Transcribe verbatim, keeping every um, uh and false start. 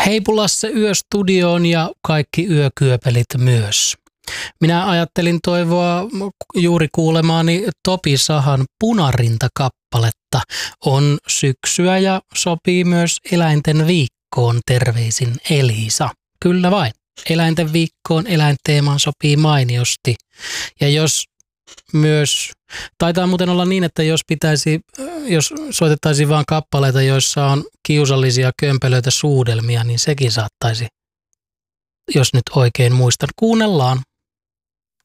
Heipulasse yöstudioon ja kaikki yökyöpelit myös. Minä ajattelin toivoa juuri kuulemaani Topi Sahan Punarinta-kappaletta. On syksyä ja sopii myös eläinten viikkoon, terveisin Elisa. Kyllä vain. Eläinten viikkoon eläinteemaan sopii mainiosti. Ja jos myös, taitaa muuten olla niin, että jos pitäisi, jos soitettaisiin vain kappaleita, joissa on kiusallisia kömpelöitä suudelmia, niin sekin saattaisi, jos nyt oikein muistan. Kuunnellaan.